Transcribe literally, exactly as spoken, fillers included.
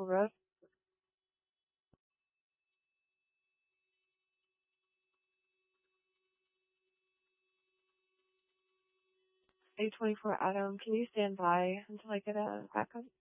Maple Road. eight twenty-four Adam, can you stand by until I get a backup?